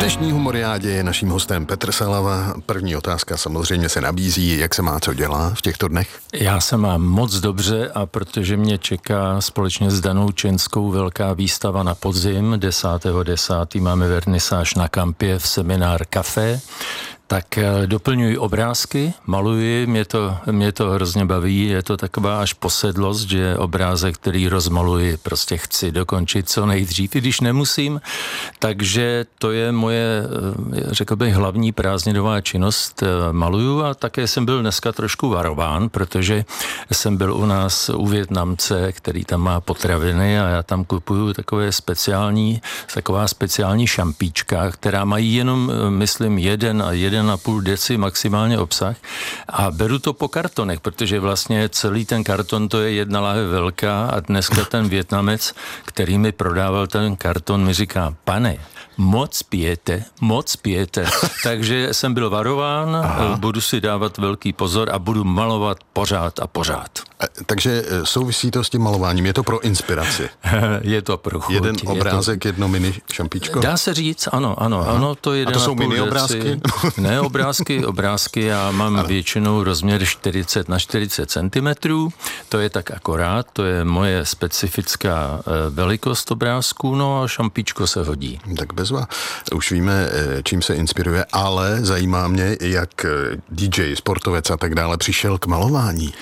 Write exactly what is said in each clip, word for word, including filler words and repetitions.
Dnešní humoriádě je naším hostem Petr Salava. První otázka samozřejmě se nabízí, jak se má co dělá v těchto dnech? Já se mám moc dobře a protože mě čeká společně s Danou Čenskou velká výstava na podzim, desátého desátého máme vernisáž na Kampě v Seminár Café, tak doplňuji obrázky, maluji, mě to, mě to hrozně baví, je to taková až posedlost, že obrázek, který rozmaluji, prostě chci dokončit co nejdřív, i když nemusím, takže to je moje, řekl bych, hlavní prázdninová činnost, maluju a také jsem byl dneska trošku varován, protože jsem byl u nás u Vietnamce, který tam má potraviny a já tam kupuju takové speciální, taková speciální šampíčka, která mají jenom, myslím, jeden a jeden na půl deci maximálně obsah a beru to po kartonech, protože vlastně celý ten karton to je jedna láhev velká a dneska ten Vietnamec, který mi prodával ten karton, mi říká, pane, moc pijete, moc pijete. Takže jsem byl varován, Aha. budu si dávat velký pozor a budu malovat pořád a pořád. Takže souvisí to s tím malováním, je to pro inspiraci? Je to pro chuť. Jeden obrázek, to... jedno mini šampíčko? Dá se říct, ano, ano, Aha. ano, to je jeden a to jsou mini deci. obrázky? Ne, obrázky, obrázky, já mám ano. většinou rozměr čtyřicet na čtyřicet centimetrů, to je tak akorát, to je moje specifická velikost obrázků, no a šampíčko se hodí. Tak bezva. Už víme, čím se inspiruje, ale zajímá mě, jak dý džej, sportovec a tak dále přišel k malování.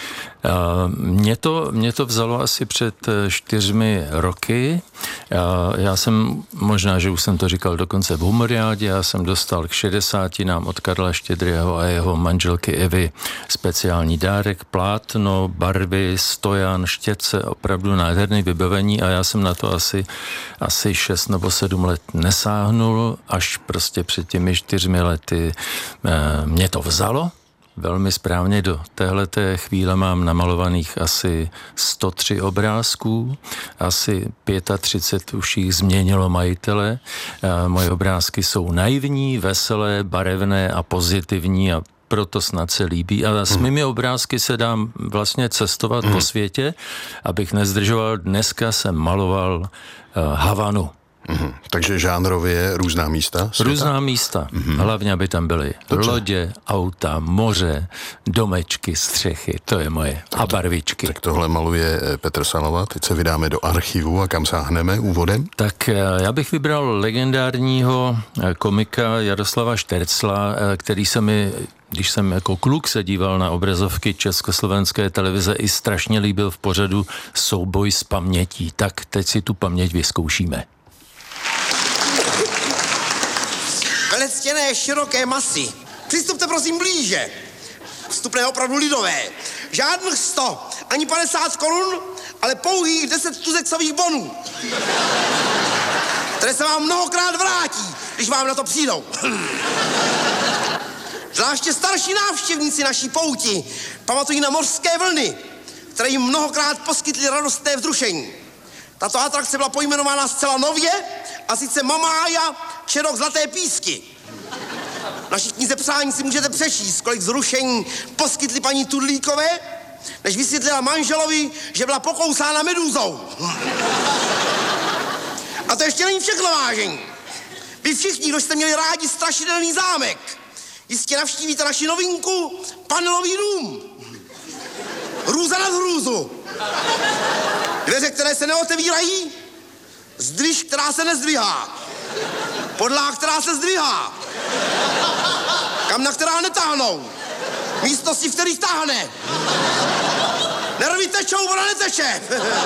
Mě to, mě to vzalo asi před čtyřmi roky. Já jsem, možná, že už jsem to říkal dokonce v humoriádě, já jsem dostal k šedesátinám od Karla Štědrého a jeho manželky Evy speciální dárek, plátno, barvy, stojan, štětce, opravdu nádherné vybavení a já jsem na to asi, asi šest nebo sedm let nesáhnul, až prostě před těmi čtyřmi lety mě to vzalo. Velmi správně, do téhleté chvíle mám namalovaných asi sto tři obrázků, asi třicet pět už jich změnilo majitele. Moje obrázky jsou naivní, veselé, barevné a pozitivní a proto snad se líbí. A s mými obrázky se dám vlastně cestovat po světě, abych nezdržoval. Dneska jsem maloval Havanu. Mm-hmm. Takže žánrově různá místa? Světa? Různá místa. Mm-hmm. Hlavně, aby tam byly Dobře. lodě, auta, moře, domečky, střechy. To je moje. Tak a barvičky. Tak tohle maluje Petr Salava. Teď se vydáme do archivu a kam sáhneme úvodem? Tak já bych vybral legendárního komika Jaroslava Štercla, který se mi, když jsem jako kluk se díval na obrazovky československé televize, i strašně líbil v pořadu Souboj s pamětí. Tak teď si tu paměť vyzkoušíme. Velectěné široké masy. Přistupte prosím blíže. Vstupné opravdu lidové. Žádných sto, ani padesát korun, ale pouhých deset tuzeksových bonů. Které se vám mnohokrát vrátí, když vám na to přijdou. Zvláště starší návštěvníci naší pouti pamatují na mořské vlny, které jim mnohokrát poskytly radostné vzrušení. Tato atrakce byla pojmenována zcela nově, a sice Mamája Čerok Zlaté písky. V naší knize přání si můžete přečíst, kolik zrušení poskytly paní Tudlíkové, než vysvětlila manželovi, že byla pokousána medúzou. A to ještě není všechno, vážení. Vy všichni, kdo jste měli rádi strašidelný zámek, jistě navštívíte naši novinku Panelový dům. Hrůza nad hrůzu. Dveře, které se neotevírají, zdviž, která se nezdvihá. Podlaha, která se zdvihá. Kamna, která netáhnou. Místnosti, v kterých táhne. Nervy tečou, voda neteče.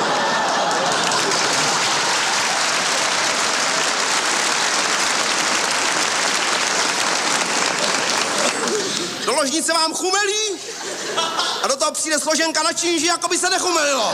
Do ložnice vám chumelí a do toho přijde složenka na činži, jako by se nechumelilo.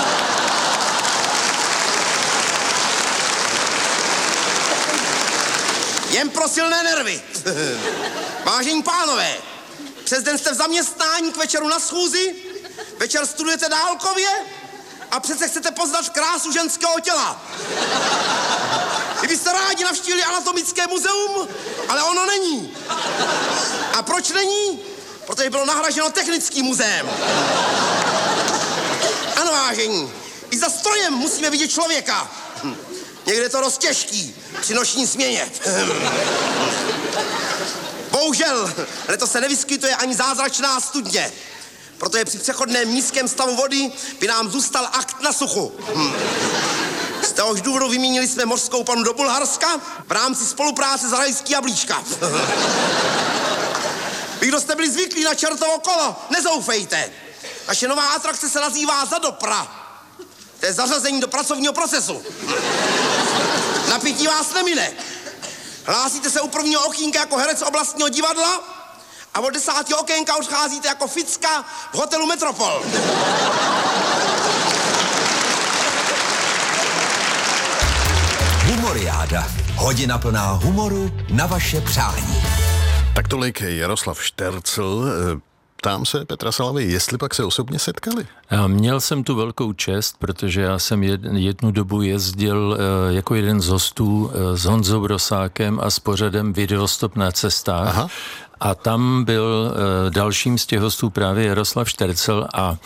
Jen pro silné nervy. Vážení pánové, přes den jste v zaměstnání, k večeru na schůzi, večer studujete dálkově a přece chcete poznat krásu ženského těla. Vy byste rádi navštívili anatomické muzeum, ale ono není. A proč není? Protože bylo nahraženo technickým muzeem. Ano, vážení, i za strojem musíme vidět člověka. Někde je to dost těžký při noční směně. Bohužel, letos se nevyskytuje ani zázračná studně. Proto je při přechodném nízkém stavu vody by nám zůstal akt na suchu. Hm. Z téhož důvodu vymínili jsme mořskou panu do Bulharska v rámci spolupráce s rajský jablíčka. Vy, kdo jste byli zvyklí na čertovo kolo, nezoufejte. Naše nová atrakce se nazývá Zadopra. To je zařazení do pracovního procesu. Napití vás nemine. Hlásíte se u prvního okýnka jako herec oblastního divadla a od desátého okénka odcházíte jako ficka v hotelu Metropol. Humoriáda. Hodina plná humoru na vaše přání. Tak tolik Jaroslav Štercl. Ptám se Petra Salavy, jestli pak se osobně setkali? Já měl jsem tu velkou čest, protože já jsem jednu dobu jezdil jako jeden z hostů s Honzou Brosákem a s pořadem Videostop na cestách. Aha. A tam byl dalším z těch hostů právě Jaroslav Štercl a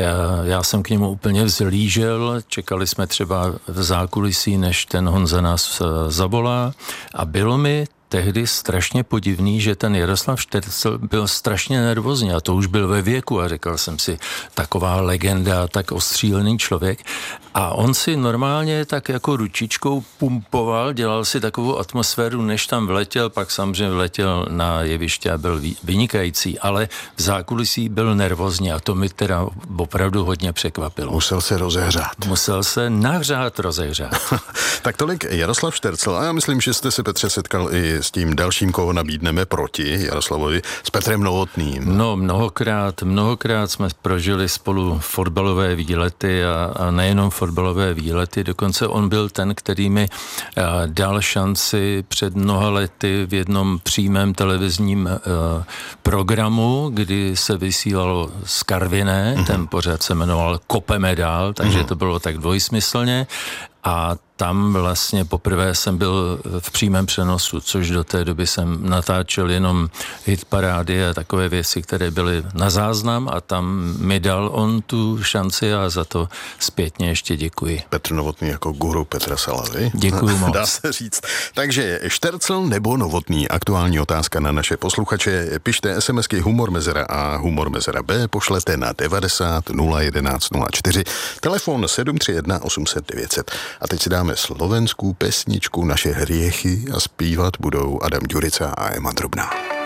já jsem k němu úplně vzlížel. Čekali jsme třeba v zákulisí, než ten Honza nás zavolá a bylo mi tehdy strašně podivný, že ten Jaroslav Štercl byl strašně nervózní a to už byl ve věku a říkal jsem si, taková legenda, tak ostřílený člověk. A on si normálně tak jako ručičkou pumpoval, dělal si takovou atmosféru, než tam vletěl, pak samozřejmě vletěl na jeviště a byl vynikající, ale v zákulisí byl nervózní a to mi teda opravdu hodně překvapilo. Musel se rozehřát. Musel se nahřát, rozehřát. Tak tolik Jaroslav Štercl a já myslím, že jste se, Petře, setkal i s tím dalším, koho nabídneme proti Jaroslavovi, s Petrem Novotným. No, mnohokrát, mnohokrát jsme prožili spolu fotbalové výlety a, a nejenom fotbalové výlety, dokonce on byl ten, který mi a, dal šanci před mnoha lety v jednom přímém televizním a, programu, kdy se vysílalo z Karviné, mm-hmm. ten pořad se jmenoval Kopeme dál, takže mm-hmm. to bylo tak dvojsmyslně a tam vlastně poprvé jsem byl v přímém přenosu, což do té doby jsem natáčel jenom hitparády a takové věci, které byly na záznam a tam mi dal on tu šanci a za to zpětně ještě děkuji. Petr Novotný jako guru Petra Salavy. Děkuju moc. Dá se říct. Takže Štercl nebo Novotný? Aktuální otázka na naše posluchače. Pište SMSky Humor Mezera A, Humor Mezera B, pošlete na devadesát nula jedenáct nula čtyři, telefon sedm tři jedna osm set devět set. A teď si dáme slovenskou pesničku Naše hriechy a zpívat budou Adam Ďurica a Ema Drobná.